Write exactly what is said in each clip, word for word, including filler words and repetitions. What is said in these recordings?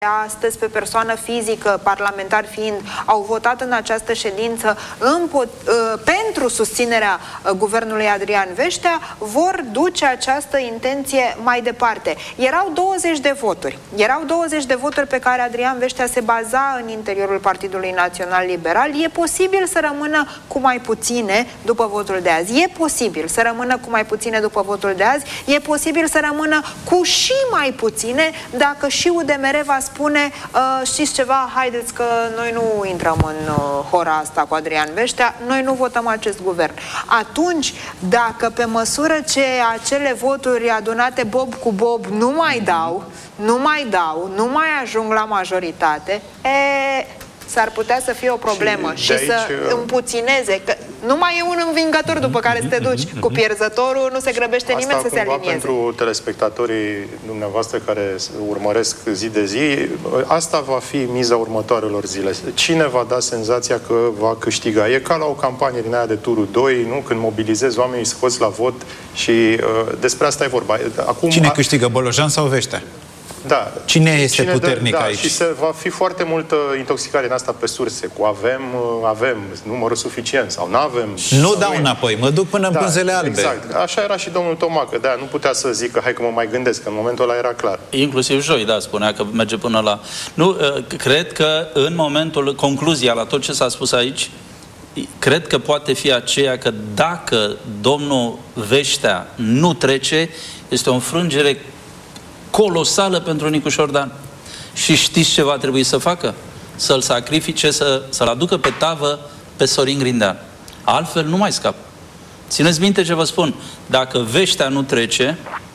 astăzi pe persoană fizică, parlamentar fiind, au votat în această ședință pentru susținerea guvernului Adrian Veștea, vor duce această intenție mai departe. Erau douăzeci de voturi. Erau douăzeci de voturi pe care Adrian Veștea se baza în interiorul Partidului Național Liberal. E posibil să rămână cu mai puține după votul de azi. E posibil să rămână cu mai puține după votul de azi. E posibil să rămână cu și mai puține dacă și U D M R va spune, uh, știți ceva, haideți că noi nu intrăm în uh, hora asta cu Adrian Veștea, noi nu votăm acest guvern. Atunci, dacă pe măsură ce acele voturi adunate bob cu bob nu mai dau, nu mai dau, nu mai ajung la majoritate, e... s-ar putea să fie o problemă și, și aici, să împuțineze, că nu mai e un învingător după care să te duci. Cu pierzătorul nu se grăbește nimeni să se alinieze. Pentru telespectatorii dumneavoastră care urmăresc zi de zi, asta va fi miza următoarelor zile. Cine va da senzația că va câștiga? E ca la o campanie din aia de turul doi, nu? Când mobilizezi oamenii, scoți la vot și uh, despre asta e vorba. Acum, Cine câștigă, Bolojan sau Veștea? Da. Cine este Cine puternic dă, da, aici? Și se va fi foarte multă intoxicare în asta pe surse, cu avem, avem numărul suficient sau nu avem. Nu dau înapoi, mă duc până în da, pânzele albe. Exact. Așa era și domnul Tomacă, da, nu putea să zică hai că mă mai gândesc, că în momentul ăla era clar. Inclusiv joi, da, spunea că merge până la... Nu, cred că în momentul, concluzia la tot ce s-a spus aici, cred că poate fi aceea că dacă domnul Veștea nu trece, este o înfrângere colosală pentru Nicu Șordan. Și știți ce va trebui să facă? Să-l sacrifice, să, să-l aducă pe tavă pe Sorin Grindeanu. Altfel nu mai scapă. Țineți minte ce vă spun. Dacă Veștea nu trece,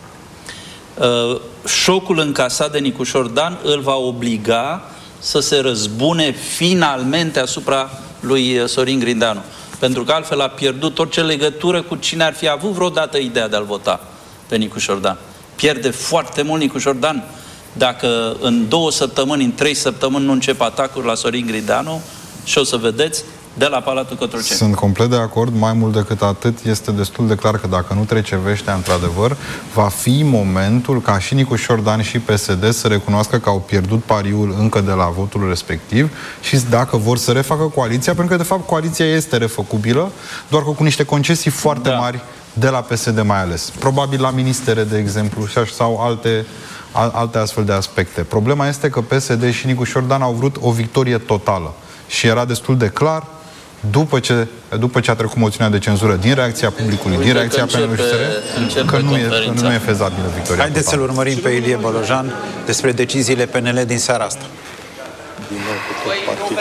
uh, șocul încasat de Nicu Șordan îl va obliga să se răzbune finalmente asupra lui Sorin Grindeanu. Pentru că altfel a pierdut orice legătură cu cine ar fi avut vreodată ideea de a-l vota pe Nicu Șordan. Pierde foarte mult Nicu Șordan dacă în două săptămâni, în trei săptămâni nu încep atacuri la Sorin Grindeanu și o să vedeți de la Palatul Cotroceni. Sunt complet de acord, mai mult decât atât este destul de clar că dacă nu trece Veștea, într-adevăr, va fi momentul ca și Nicu Șordan și P S D să recunoască că au pierdut pariul încă de la votul respectiv și dacă vor să refacă coaliția, pentru că de fapt coaliția este refăcubilă, doar că cu niște concesii foarte da. mari de la P S D mai ales. Probabil la ministere, de exemplu, sau alte, alte astfel de aspecte. Problema este că P S D și Nicu Șordan au vrut o victorie totală. Și era destul de clar, după ce, după ce a trecut moțiunea de cenzură, din reacția publicului, din reacția P N L și S R, că nu e, că nu e fezabilă victoria Haideți totală. să-l urmărim pe Ilie Bolojan despre deciziile P N L din seara asta. Din nou cu tot partidul.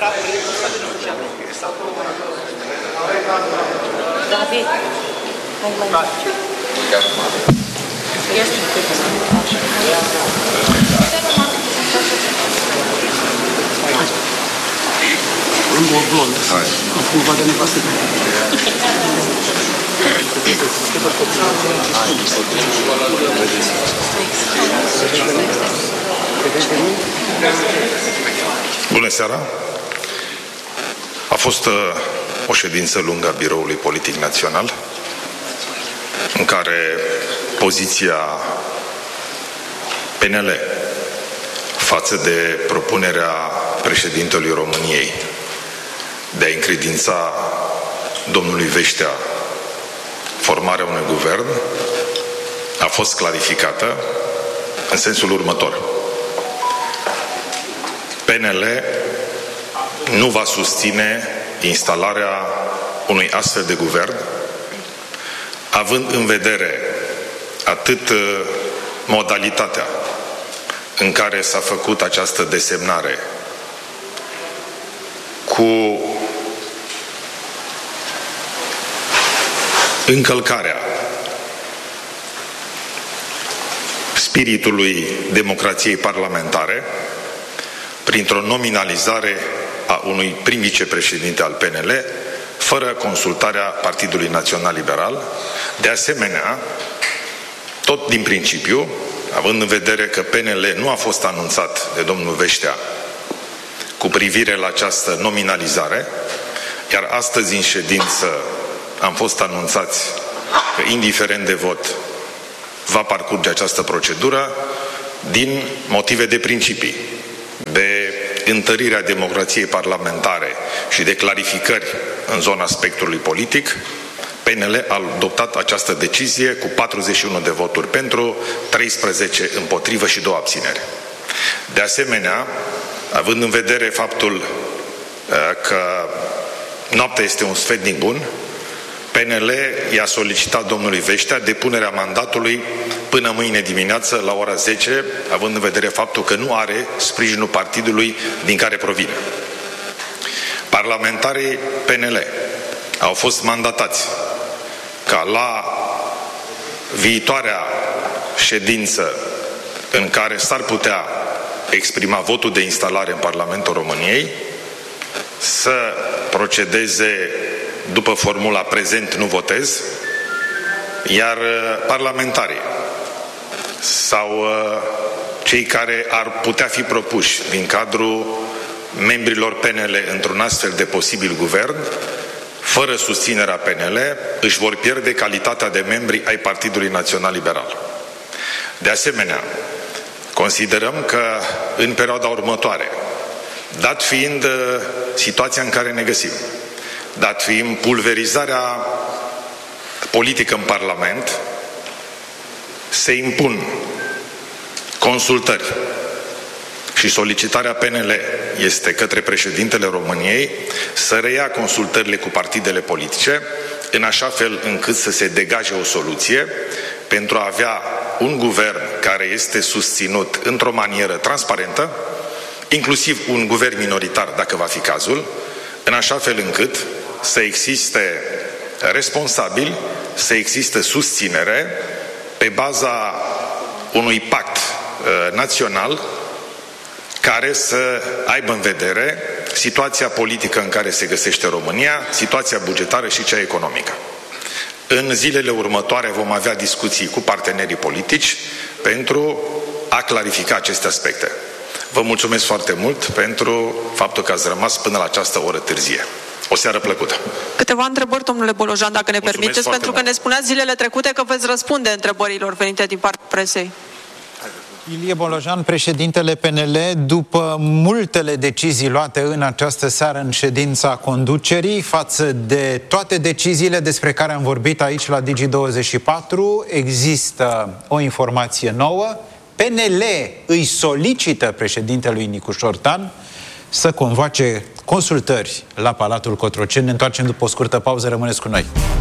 David. Bună seara! A fost uh, o ședință lungă a Biroului Politic Național, în care poziția P N L față de propunerea președintelui României de a încredința domnului Veștea formarea unui guvern a fost clarificată în sensul următor. P N L nu va susține instalarea unui astfel de guvern, având în vedere atât modalitatea în care s-a făcut această desemnare, cu încălcarea spiritului democrației parlamentare printr-o nominalizare a unui prim vicepreședinte al P N L fără consultarea Partidului Național Liberal. De asemenea, tot din principiu, având în vedere că P N L nu a fost anunțat de domnul Veștea cu privire la această nominalizare, iar astăzi în ședință am fost anunțați că, indiferent de vot, va parcurge această procedură din motive de principii. de întărirea democrației parlamentare și de clarificări în zona spectrului politic, P N L a adoptat această decizie cu patruzeci și unu de voturi pentru, treisprezece împotrivă și două abțineri. De asemenea, având în vedere faptul că noaptea este un sfetnic bun, P N L i-a solicitat domnului Veștea depunerea mandatului până mâine dimineață la ora zece, având în vedere faptul că nu are sprijinul partidului din care provine. Parlamentarii P N L au fost mandatați ca la viitoarea ședință în care s-ar putea exprima votul de instalare în Parlamentul României să procedeze după formula prezent nu votez, iar parlamentarii sau cei care ar putea fi propuși din cadrul membrilor P N L într-un astfel de posibil guvern, fără susținerea P N L, își vor pierde calitatea de membri ai Partidului Național Liberal. De asemenea, considerăm că în perioada următoare, dat fiind uh, situația în care ne găsim, dat fiind pulverizarea politică în Parlament, se impun consultări și solicitarea P N L este către președintele României să reia consultările cu partidele politice în așa fel încât să se degaje o soluție pentru a avea un guvern care este susținut într-o manieră transparentă, inclusiv un guvern minoritar dacă va fi cazul, în așa fel încât să existe responsabili, să existe susținere pe baza unui pact uh, național care să aibă în vedere situația politică în care se găsește România, situația bugetară și cea economică. În zilele următoare vom avea discuții cu partenerii politici pentru a clarifica aceste aspecte. Vă mulțumesc foarte mult pentru faptul că ați rămas până la această oră târzie. O seară plăcută! Câteva întrebări, domnule Bolojan, dacă ne Mulțumesc permiteți, pentru că mult. ne spuneați zilele trecute că veți răspunde întrebărilor venite din partea presei. Ilie Bolojan, președintele P N L, după multele decizii luate în această seară în ședința conducerii, față de toate deciziile despre care am vorbit aici la Digi douăzeci și patru, există o informație nouă. P N L îi solicită președintelui Nicu Șordan să convoace consultări la Palatul Cotroceni. Ne întoarcem după o scurtă pauză, rămâneți cu noi.